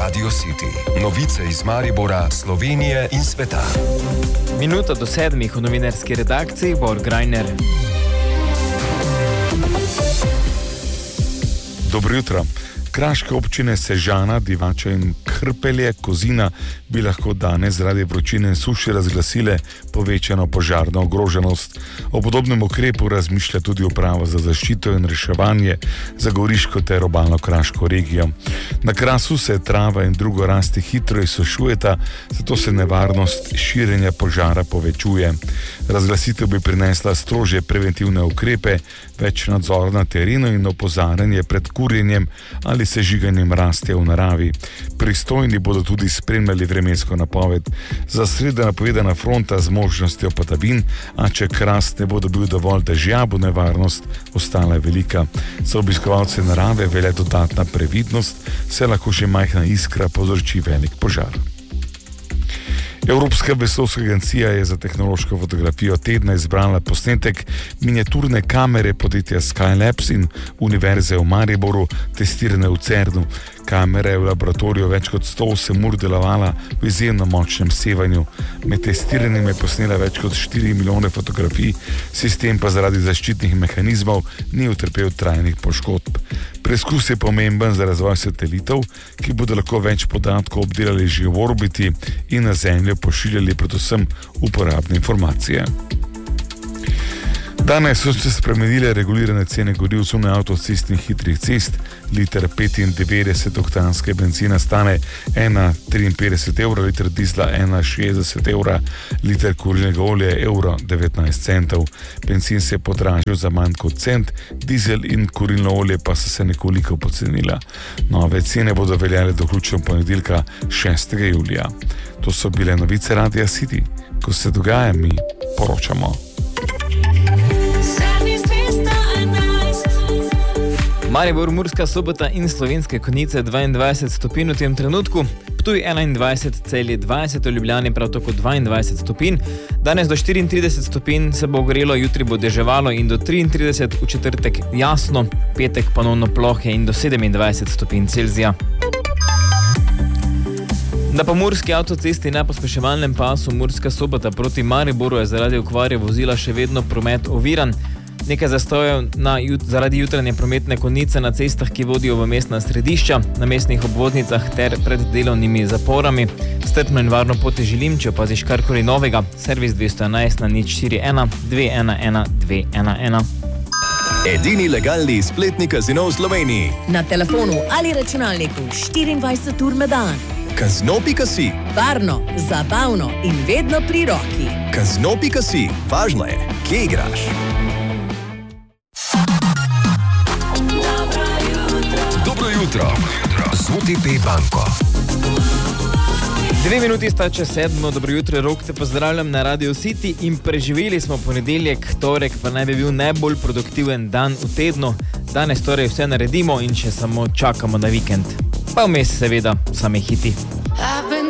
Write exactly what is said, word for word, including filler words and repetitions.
Radio City. Novice iz Maribora, Slovenije in sveta. Minuta do sedmih v novinarski redakciji Bor Grajner. Dobro jutro. Kraške občine Sežana, Divača in Krpelje, Kozina bi lahko danes zaradi vročine in suše razglasile povečano požarno ogroženost. O podobnem ukrepu razmišlja tudi Uprava za zaščito in reševanje za Goriško ter obalno-kraško regijo. Na Krasu se trava in drugo rasti hitro izsušujeta, zato se nevarnost širjenja požara povečuje. Razglasitev bi prinesla strožje preventivne ukrepe, več nadzora na terenu in opozarjanje pred kurjenjem ali sežiganjem rasti v naravi. Pristojni bodo tudi spremljali vremensko napoved. Za sredo je napovedana fronta z možnostjo padavin, a če Kras ne bo dobil dovolj dežja, bo nevarnost ostala velika. Za obiskovalce narave velja dodatna previdnost, saj lahko že majhna iskra povzroči velik požar. Evropska vesoljska agencija je za tehnološko fotografijo tedna izbrala posnetek miniaturne kamere podjetja Skylabs in Univerze v Mariboru, testirane v Cernu. Kamera je v laboratoriju več kot sto osem ur delovala v izjemno močnem sevanju. Med testiranjem je posnela več kot štiri milijone fotografij, sistem pa zaradi zaščitnih mehanizmov ni utrpel trajnih poškodb. Preizkus je pomemben za razvoj satelitov, ki bodo lahko več podatkov obdelali že v orbiti in na Zemljo pošiljali predvsem uporabne informacije. Danes so se spremenile regulirane cene goriv zunaj avtocestnih hitrih cest. Liter petindevetdeset oktanske benzina stane ena triinpetdeset evra, liter dizla ena šestdeset evra, liter kurilnega olja evro devetnajst centov. Benzin se je podražil za manj kot cent, dizel in kurilno olje pa so se nekoliko pocenila. Nove cene bodo veljale do vključno ponedeljka šestega julija. To so bile novice Radia City. Ko se dogaja, mi poročamo. Maribor, Murska Sobota in Slovenske Konjice dvaindvajset stopinj v tem trenutku, Ptuj enaindvajset, Celje dvajset, v Ljubljani prav tako dvaindvajset stopinj. Danes do štiriintrideset stopinj se bo ogrelo, jutri bo deževalo in do triintrideset, v četrtek jasno, petek ponovno plohe in do sedemindvajset stopinj Celzija. Na pomurski avtocesti na pospeševalnem pasu Murska Sobota proti Mariboru je zaradi okvare vozila še vedno promet oviran. Nekaj zastojev na jut, zaradi jutranje prometne konice na cestah, ki vodijo v mestna središča, na mestnih obvoznicah ter pred delovnimi zaporami. Strpno in varno pot želim, če opaziš karkoli novega. Servis dvesto enajst na nič štiri ena dve ena ena dve ena ena. Edini legalni spletni kazino v Sloveniji. Na telefonu ali računalniku štiriindvajset ur na dan. Kazino pika si. Varno, zabavno in vedno pri roki. Kazino pika si. Važno je, kje igraš. Dobro jutro. Z O T P banko. Dve minuti sta čez sedmo, dobro jutro, Rok, te pozdravljam na Radio City in preživeli smo ponedeljek, torek pa naj bi bil najbolj produktiven dan v tednu. Danes torej vse naredimo in še samo čakamo na vikend. Pa vmes seveda same hiti.